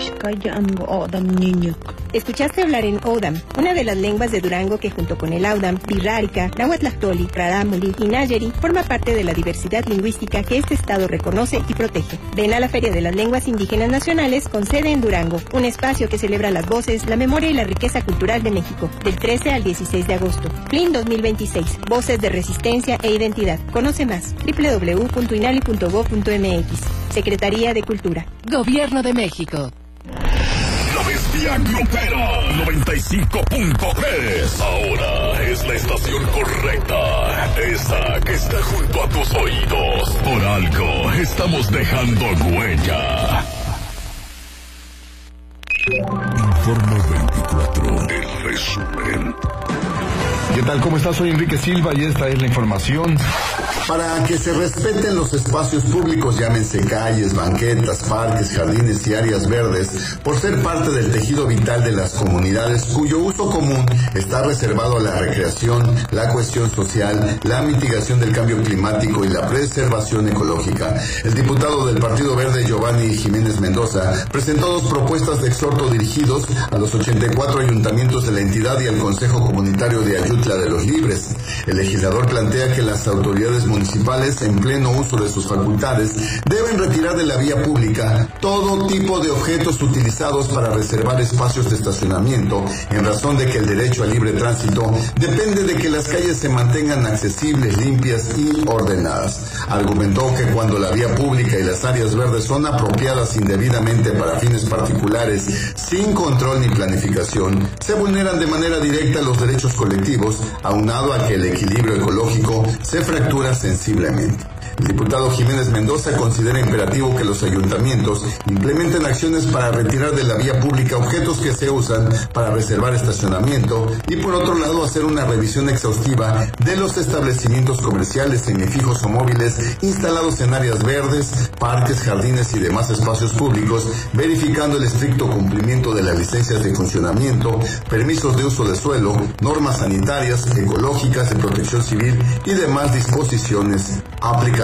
Escuchaste hablar en Odam, una de las lenguas de Durango que junto con el Audam, Birrárica, Nahuatlactoli, Rarámuri y Nayeri forma parte de la diversidad lingüística que este estado reconoce y protege. Ven a la Feria de las Lenguas Indígenas Nacionales con sede en Durango, un espacio que celebra las voces, la memoria y la riqueza cultural de México, del 13 al 16 de agosto. FLIN 2026, Voces de Resistencia e Identidad. Conoce más, www.inali.gov.mx. Secretaría de Cultura. Gobierno de México. La Bestia Grupera 95.3. Ahora es la estación correcta. Esa que está junto a tus oídos. Por algo estamos dejando huella. Informe 24. El resumen. ¿Qué tal? ¿Cómo estás? Soy Enrique Silva y esta es la información. Para que se respeten los espacios públicos, llámense calles, banquetas, parques, jardines y áreas verdes, por ser parte del tejido vital de las comunidades cuyo uso común está reservado a la recreación, la cohesión social, la mitigación del cambio climático y la preservación ecológica. El diputado del Partido Verde, Giovanni Jiménez Mendoza, presentó 2 propuestas de exhorto dirigidos a los 84 ayuntamientos de la entidad y al Consejo Comunitario de Ayutla de los Libres. El legislador plantea que las autoridades municipales, en pleno uso de sus facultades, deben retirar de la vía pública todo tipo de objetos utilizados para reservar espacios de estacionamiento, en razón de que el derecho al libre tránsito depende de que las calles se mantengan accesibles, limpias y ordenadas. Argumentó que cuando la vía pública y las áreas verdes son apropiadas indebidamente para fines particulares, sin control ni planificación, se vulneran de manera directa los derechos colectivos, aunado a que el equilibrio ecológico se fractura sensiblemente. El diputado Jiménez Mendoza considera imperativo que los ayuntamientos implementen acciones para retirar de la vía pública objetos que se usan para reservar estacionamiento y, por otro lado, hacer una revisión exhaustiva de los establecimientos comerciales, semifijos o móviles instalados en áreas verdes, parques, jardines y demás espacios públicos, verificando el estricto cumplimiento de las licencias de funcionamiento, permisos de uso de suelo, normas sanitarias, ecológicas, de protección civil y demás disposiciones aplicables.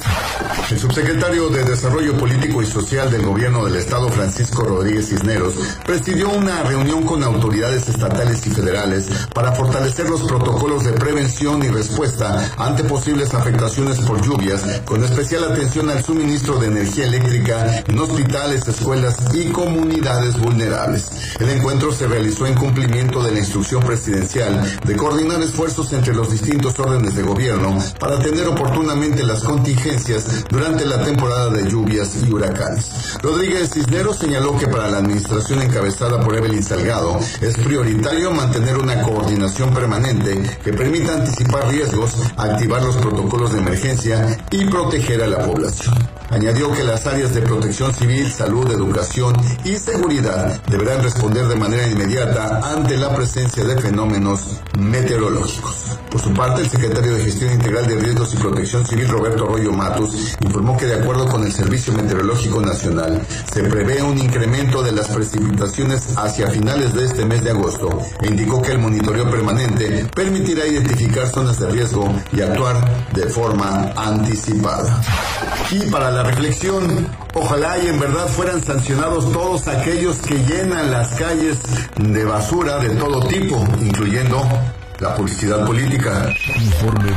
El subsecretario de Desarrollo Político y Social del Gobierno del Estado, Francisco Rodríguez Cisneros, presidió una reunión con autoridades estatales y federales para fortalecer los protocolos de prevención y respuesta ante posibles afectaciones por lluvias, con especial atención al suministro de energía eléctrica en hospitales, escuelas y comunidades vulnerables. El encuentro se realizó en cumplimiento de la instrucción presidencial de coordinar esfuerzos entre los distintos órdenes de gobierno para atender oportunamente las contingencias durante la temporada de lluvias y huracanes. Rodríguez Cisneros señaló que para la administración encabezada por Evelyn Salgado es prioritario mantener una coordinación permanente que permita anticipar riesgos, activar los protocolos de emergencia y proteger a la población. Añadió que las áreas de protección civil, salud, educación y seguridad deberán responder de manera inmediata ante la presencia de fenómenos meteorológicos. Por su parte, el secretario de Gestión Integral de Riesgos y Protección Civil, Roberto Arroyo Matus, informó que de acuerdo con el Servicio Meteorológico Nacional, se prevé un incremento de las precipitaciones hacia finales de este mes de agosto e indicó que el monitoreo permanente permitirá identificar zonas de riesgo y actuar de forma anticipada. Y para la reflexión, ojalá y en verdad fueran sancionados todos aquellos que llenan las calles de basura de todo tipo, incluyendo la publicidad política. Informe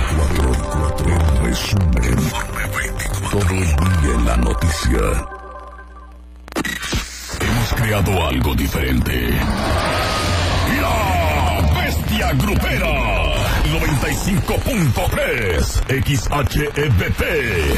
24, en resumen. Informe 24. Todo el día en la noticia. Hemos creado algo diferente. La Bestia Grupera 95.3 XHEBP.